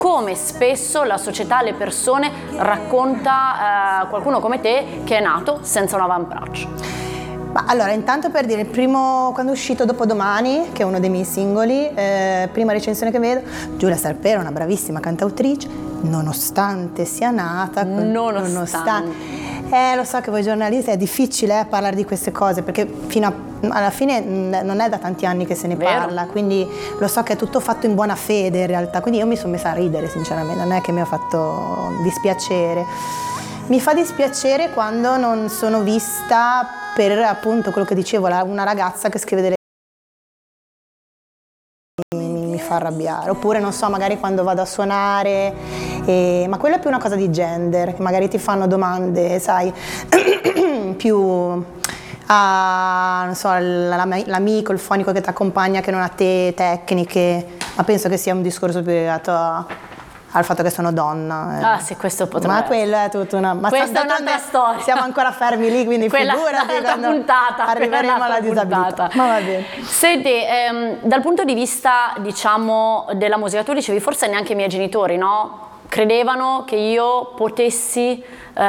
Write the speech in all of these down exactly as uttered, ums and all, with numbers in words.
come spesso la società, le persone racconta eh, qualcuno come te che è nato senza un avambraccio. Ma allora, intanto per dire, il primo, quando è uscito Dopodomani, che è uno dei miei singoli, eh, prima recensione che vedo, Giulia Starpera, una bravissima cantautrice, nonostante sia nata, nonostante, nonostante eh, lo so che voi giornalisti è difficile eh, parlare di queste cose, perché fino a, alla fine mh, non è da tanti anni che se ne Vero. parla, quindi lo so che è tutto fatto in buona fede in realtà, quindi io mi sono messa a ridere sinceramente, non è che mi ha fatto dispiacere. Mi fa dispiacere quando non sono vista per appunto quello che dicevo, una ragazza che scrive delle mi, mi fa arrabbiare, oppure non so, magari quando vado a suonare, e, ma quello è più una cosa di gender, che magari ti fanno domande, sai, più a, non so, l'amico, il fonico che ti accompagna che non ha te tecniche, ma penso che sia un discorso più legato a al fatto che sono donna. Eh. Ah sì, questo potrebbe Ma quello è tutta una... Ma questa è un'altra storia. Siamo ancora fermi lì, quindi quella figurati quando puntata, arriveremo alla disabilità. Ma va bene. Senti, ehm, dal punto di vista, diciamo, della musica, tu dicevi forse neanche i miei genitori, no? Credevano che io potessi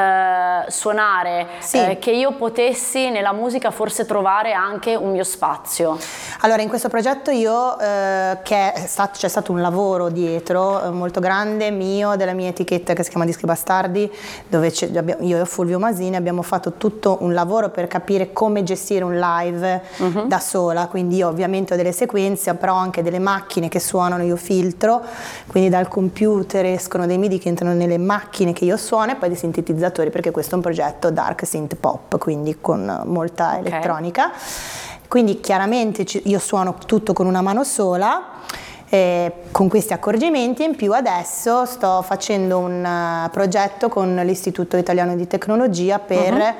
eh, suonare, sì. eh, che io potessi nella musica forse trovare anche un mio spazio. Allora, in questo progetto io, eh, che è stato, c'è stato un lavoro dietro eh, molto grande mio, della mia etichetta che si chiama Dischi Bastardi, dove io e Fulvio Masini abbiamo fatto tutto un lavoro per capire come gestire un live uh-huh. da sola, quindi io ovviamente ho delle sequenze, però ho anche delle macchine che suonano, io filtro, quindi dal computer escono dei midi che entrano nelle macchine che io suono e poi dei sintetizzatori, perché questo è un progetto dark synth pop, quindi con molta okay. elettronica. Quindi chiaramente io suono tutto con una mano sola, eh, con questi accorgimenti, e in più adesso sto facendo un uh, progetto con l'Istituto Italiano di Tecnologia per... Uh-huh.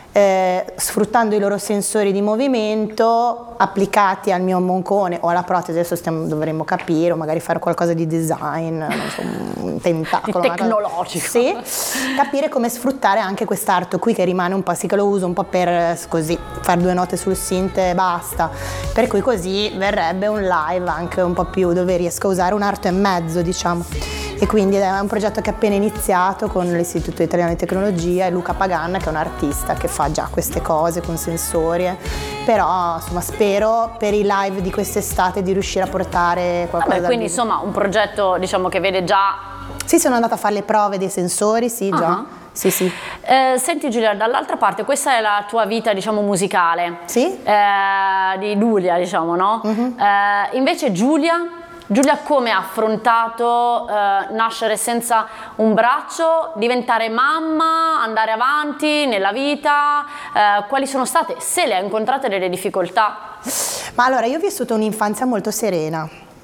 Eh, sfruttando i loro sensori di movimento applicati al mio moncone o alla protesi, adesso stiamo, dovremmo capire, o magari fare qualcosa di design, non so, un tentacolo tecnologico, sì, capire come sfruttare anche quest'arto qui che rimane un po', sì che lo uso un po' per così fare due note sul synth e basta, per cui così verrebbe un live anche un po' più dove riesco a usare un arto e mezzo, diciamo. E quindi è un progetto che è appena iniziato con l'Istituto Italiano di Tecnologia e Luca Paganna, che è un artista che fa già queste cose con sensori, però insomma spero per i live di quest'estate di riuscire a portare qualcosa. Vabbè, quindi insomma un progetto, diciamo, che vede già... Sì, sono andata a fare le prove dei sensori, sì, già. Uh-huh. Sì, sì. Eh, senti Giulia, dall'altra parte questa è la tua vita, diciamo, musicale. Sì. Eh, di Giulia, diciamo, no? Uh-huh. Eh, invece Giulia... Giulia come ha affrontato eh, nascere senza un braccio, diventare mamma, andare avanti nella vita, eh, quali sono state, se le ha incontrate, delle difficoltà? Ma allora, io ho vissuto un'infanzia molto serena,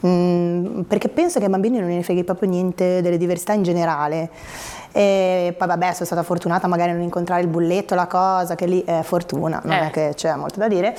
mh, perché penso che ai bambini non ne freghi proprio niente delle diversità in generale. E poi vabbè, sono stata fortunata magari a non incontrare il bulletto, la cosa, che lì è fortuna, non eh. è che c'è molto da dire.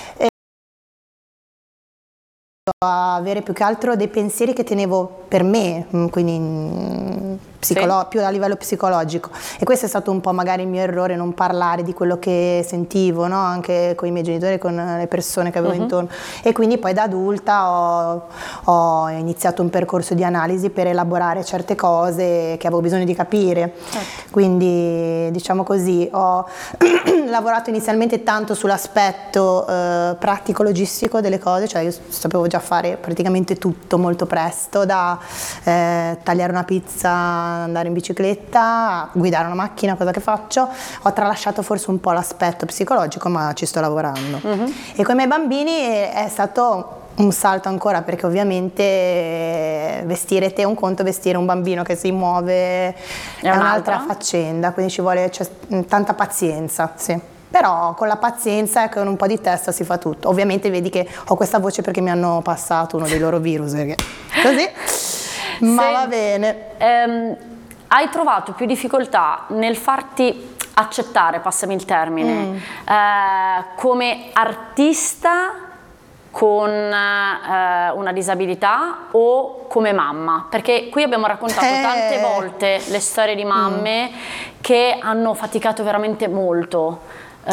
A avere più che altro dei pensieri che tenevo per me, quindi psicolo- sì. più a livello psicologico, e questo è stato un po' magari il mio errore, non parlare di quello che sentivo, no? Anche con i miei genitori, con le persone che avevo uh-huh. intorno, e quindi poi da adulta ho, ho iniziato un percorso di analisi per elaborare certe cose che avevo bisogno di capire, certo. Quindi diciamo così ho lavorato inizialmente tanto sull'aspetto eh, pratico logistico delle cose, cioè io sapevo già fare praticamente tutto molto presto, da eh, tagliare una pizza, andare in bicicletta, guidare una macchina, cosa che faccio. Ho tralasciato forse un po' l'aspetto psicologico, ma ci sto lavorando. Uh-huh. E con i miei bambini è, è stato un salto ancora, perché ovviamente eh, vestire te è un conto, vestire un bambino che si muove è, è un'altra faccenda, quindi ci vuole cioè, tanta pazienza, sì. Però con la pazienza e con un po' di testa si fa tutto. Ovviamente vedi che ho questa voce perché mi hanno passato uno dei loro virus, perché così, ma Se, va bene. Ehm, hai trovato più difficoltà nel farti accettare, passami il termine, mm. eh, come artista con eh, una disabilità o come mamma? Perché qui abbiamo raccontato eh. tante volte le storie di mamme mm. che hanno faticato veramente molto. Uh,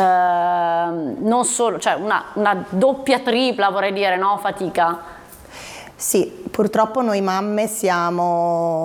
non solo, cioè una, una doppia, tripla vorrei dire, no? Fatica. Sì, Purtroppo noi mamme siamo